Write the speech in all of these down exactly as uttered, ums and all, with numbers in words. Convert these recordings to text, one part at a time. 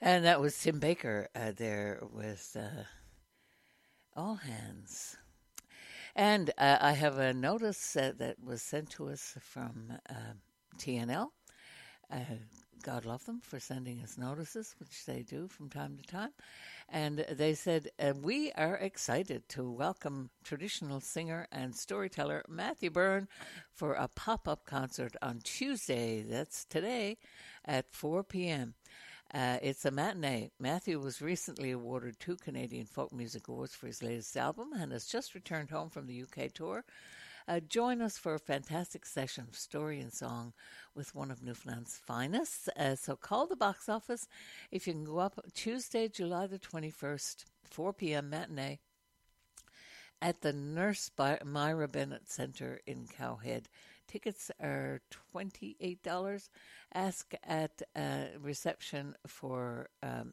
And that was Tim Baker uh, there with uh, All Hands. And uh, I have a notice uh, that was sent to us from uh, T N L. Uh, God love them for sending us notices, which they do from time to time. And they said, uh, we are excited to welcome traditional singer and storyteller Matthew Byrne for a pop-up concert on Tuesday, that's today, at four p.m. Uh, it's a matinee. Matthew was recently awarded two Canadian Folk Music Awards for his latest album and has just returned home from the U K tour. Uh, join us for a fantastic session of story and song with one of Newfoundland's finest. Uh, so call the box office if you can go up Tuesday, July the twenty-first, four p.m. matinee at the Nurse by Myra Bennett Centre in Cowhead. Tickets are twenty-eight dollars. Ask at uh, reception for um,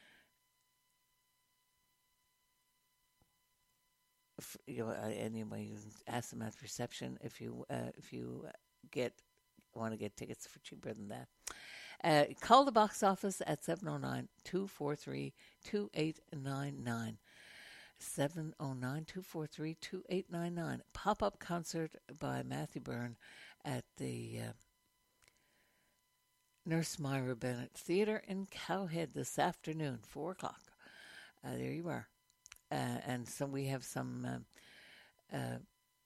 f- you know, uh, anyway. You can ask them at reception if you uh, if you get want to get tickets for cheaper than that. Uh, call the box office at seven oh nine, two four three, two eight nine nine. seven oh nine, two four three, two eight nine nine. Pop-up concert by Matthew Byrne at the uh, Nurse Myra Bennett Theatre in Cowhead this afternoon, four o'clock. Uh, there you are. Uh, and so we have some uh, uh,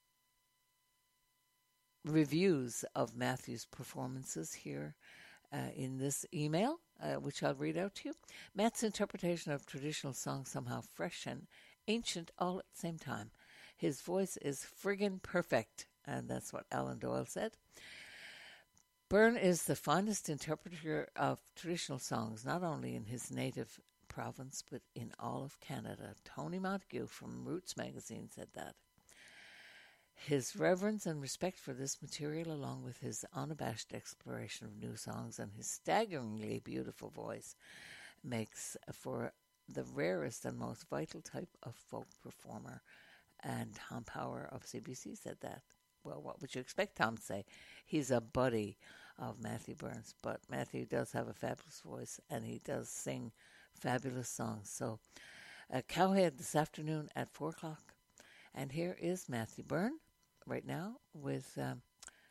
reviews of Matthew's performances here uh, in this email, uh, which I'll read out to you. Matt's interpretation of traditional songs somehow fresh and ancient all at the same time. His voice is friggin' perfect, and that's what Alan Doyle said. Byrne is the finest interpreter of traditional songs, not only in his native province, but in all of Canada. Tony Montague from Roots magazine said that. His reverence and respect for this material, along with his unabashed exploration of new songs and his staggeringly beautiful voice, makes for the rarest and most vital type of folk performer. And Tom Power of C B C said that. Well, what would you expect Tom to say? He's a buddy of Matthew Byrne's, but Matthew does have a fabulous voice, and he does sing fabulous songs. So, uh, Cowhead this afternoon at four o'clock. And here is Matthew Byrne right now with um,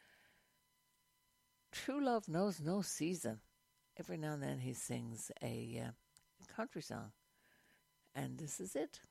True Love Knows No Season. Every now and then he sings a uh, country song. And this is it.